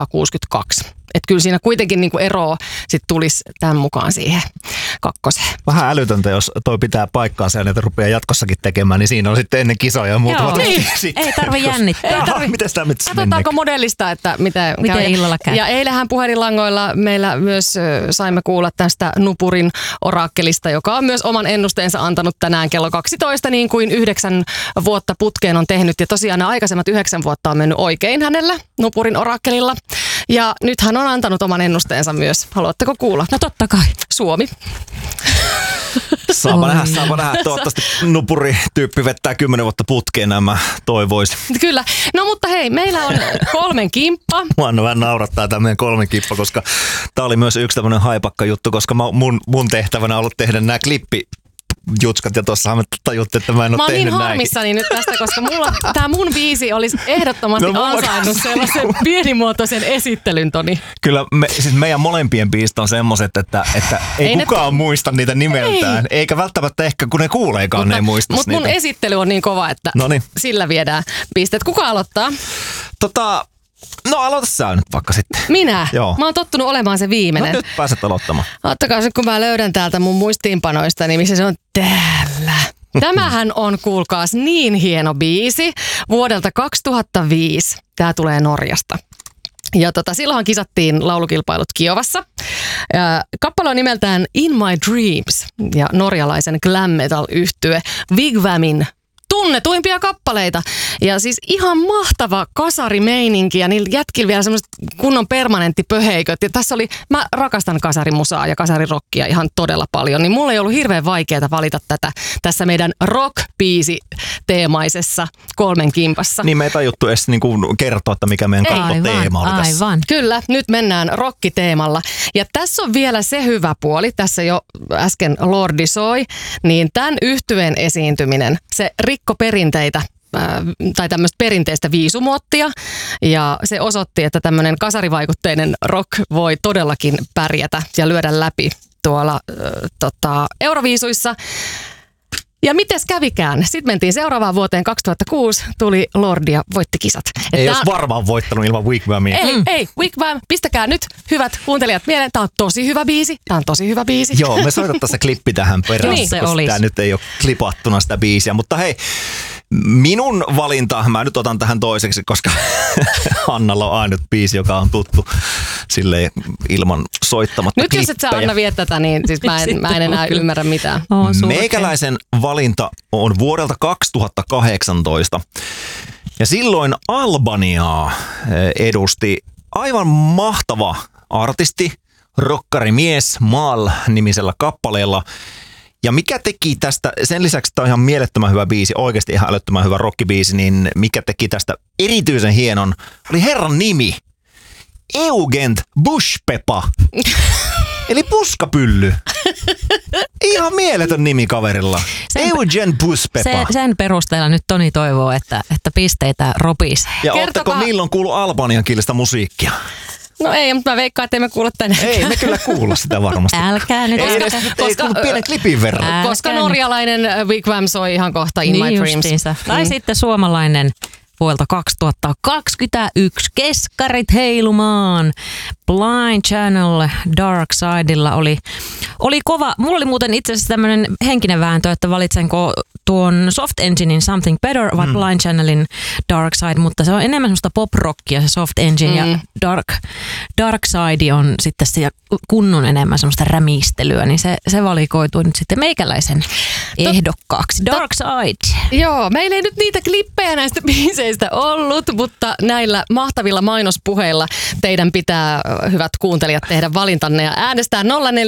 62. Että kyllä siinä kuitenkin niinku eroa sit tulisi tämän mukaan siihen kakkoseen. Vähän älytöntä, jos toi pitää paikkaansa ja niitä rupeaa jatkossakin tekemään, niin siinä on sitten ennen kisoja ja muuta. Joo, ei tarvi jännittää. Miten sitä nyt katsotaanko modellista, että miten illalla käy. Ja eilähän puhelinlangoilla meillä myös saimme kuulla tästä Nupurin oraakkelista, joka on myös oman ennusteensa antanut tänään kello 12, niin kuin 9 vuotta putkeen on tehnyt. Ja tosiaan nämä aikaisemmat 9 vuotta on mennyt oikein hänellä Nupurin oraakkelilla. Ja nyt hän on antanut oman ennusteensa myös. Haluatteko kuulla? No totta kai. Suomi. Saapa nähdä. Toivottavasti Nupuri-tyyppi vettää 10 vuotta putkeen, nämä toivoisi. Kyllä. No mutta hei, meillä on 3 kimppa. Mua vähän naurattaa tämä meidän 3 kimppa, koska tämä oli myös yksi tämmöinen haipakka juttu, koska mun tehtävänä on ollut tehdä nämä klippijutskat ja tuossa me tajuttiin, että mä en ole tehnyt näin. Mä oon niin harmissani nyt tästä, koska tämä mun biisi olisi ehdottomasti ansainnut sellaisen pienimuotoisen esittelyn, Toni. Kyllä, siis meidän molempien biisit on semmoiset, että ei kukaan muista niitä nimeltään. Eikä välttämättä ehkä, kun ne kuuleekaan, ne ei muista niitä. Mutta mun esittely on niin kova, että sillä viedään pisteet. Kuka aloittaa? No aloita sä nyt vaikka sitten. Minä? Joo. Mä oon tottunut olemaan se viimeinen. No nyt pääset aloittamaan. Ottakaa se, kun mä löydän täältä mun muistiinpanoista, niin missä se on täällä. Tämähän on, kuulkaas, niin hieno biisi vuodelta 2005. Tää tulee Norjasta. Ja silloinhan kisattiin laulukilpailut Kiovassa. Kappale on nimeltään In My Dreams ja norjalaisen glam metal -yhtye Wigwamin tunnetuimpia kappaleita. Ja siis ihan mahtava kasarimeininki ja niillä jätkillä vielä semmoiset kunnon permanenttipöheiköt. Ja mä rakastan kasarimusaa ja kasarirockia ihan todella paljon, niin mulla ei ollut hirveän vaikeaa valita tätä tässä meidän rock-biisi-teemaisessa 3 kimpassa. Niin me ei tajuttu edes kertoa, että mikä meidän kattoteema oli tässä. Aivan. Kyllä, nyt mennään rockiteemalla. Ja tässä on vielä se hyvä puoli, tässä jo äsken Lordi soi, niin tämän yhtyeen esiintyminen, se rikko perinteitä tai tämmöistä perinteistä viisumuottia ja se osoitti, että tämmöinen kasarivaikutteinen rock voi todellakin pärjätä ja lyödä läpi tuolla Euroviisuissa. Ja mites kävikään? Sitten mentiin seuraavaan vuoteen 2006, tuli Lordi ja voitti kisat. Ei olisi varmaan voittanut ilman Wigwamia. Ei, Wigwam, pistäkää nyt hyvät kuuntelijat mieleen. Tämä on tosi hyvä biisi. Joo, me soitetaan se klippi tähän perään, niin, koska tämä nyt ei ole klipattuna sitä biisiä. Mutta hei, minun valinta, mä nyt otan tähän toiseksi, koska Annalla on ainut biisi, joka on tuttu silleen ilman soittamatta nyt klippejä. Nyt jos et sä Anna vie tätä, niin siis mä en enää ymmärrä mitään. Meikäläisen valinta on vuodelta 2018. Ja silloin Albaniaa edusti aivan mahtava artisti, rokkarimies Mal-nimisellä kappaleella. Ja mikä teki tästä, sen lisäksi, että on ihan mielettömän hyvä biisi, oikeasti ihan älyttömän hyvä rockibiisi, niin mikä teki tästä erityisen hienon, oli herran nimi. Eugent Bushpepa. Eli puskapylly. Ihan mieletön nimi kaverilla. Eugen Bushpepa. Sen perusteella nyt Toni toivoo, että pisteitä ropisee. Ja ootteko milloin kuullut albaniankielistä musiikkia? No ei, mutta mä veikkaan, että emme kuule tänne. Ei, me kyllä kuulla sitä varmasti. Älkää nyt. Ei kuulu pienen klipin verran. Koska norjalainen Wigwam soi ihan kohta In My Dreams. Tai sitten suomalainen vuodelta 2021 keskarit heilumaan. Blind Channel Dark Sidella oli kova. Mulla oli muuten itse asiassa tämmöinen henkinen vääntö, että valitsenko tuon Soft Enginein Something Better vai Blind Channelin Dark Side, mutta se on enemmän semmoista pop-rockia se Soft Engine ja Dark Side on sitten se kunnon enemmän semmoista rämistelyä, niin se valikoitui nyt sitten meikäläisen ehdokkaaksi. Dark Side. Joo, meillä ei nyt niitä klippejä näistä biiseistä ollut, mutta näillä mahtavilla mainospuheilla teidän pitää, hyvät kuuntelijat, tehdä valintanne ja äänestää 0401455666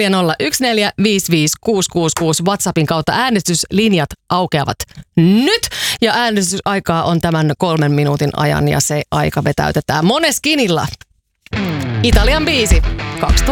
WhatsAppin kautta. Äänestyslinjat aukeavat nyt ja äänestysaikaa on tämän 3 minuutin ajan ja se aika vetäytetään Moneskinilla. Italian biisi 2000.